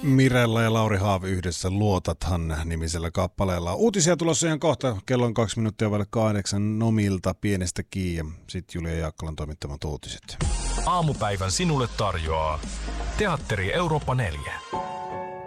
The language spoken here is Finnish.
Mirella ja Lauri Haavi yhdessä Luotathan nimisellä kappaleella. Uutisia tulossa ihan kohta. Kello on 2 minuuttia vaille 8 Nomilta pienestä kiinni. Sitten Julia Jaakkolan toimittamat uutiset. Aamupäivän sinulle tarjoaa Teatteri Eurooppa 4.